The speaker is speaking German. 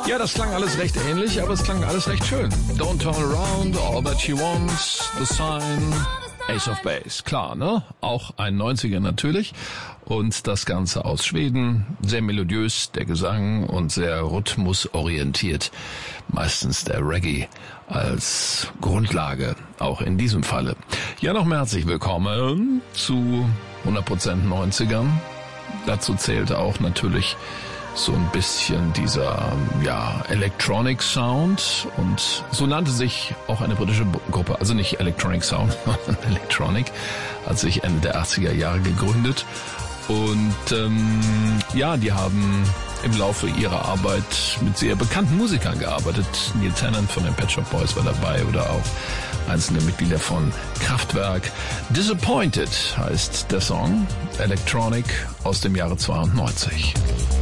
Ja, das klang alles recht ähnlich, aber es klang alles recht schön. Don't Turn Around, All That She Wants, The Sign, Ace of Base. Klar, ne? Auch ein 90er natürlich. Und das Ganze aus Schweden. Sehr melodiös, der Gesang, und sehr rhythmusorientiert. Meistens der Reggae als Grundlage, auch in diesem Falle. Ja, nochmal herzlich willkommen zu 100% 90ern. Dazu zählt auch natürlich so ein bisschen dieser, Electronic Sound, und so nannte sich auch eine britische Gruppe, also nicht Electronic Sound, sondern Electronic, hat sich Ende der 80er Jahre gegründet, und die haben im Laufe ihrer Arbeit mit sehr bekannten Musikern gearbeitet. Neil Tennant von den Pet Shop Boys war dabei, oder auch einzelne Mitglieder von Kraftwerk. Disappointed heißt der Song, Electronic aus dem Jahre 92.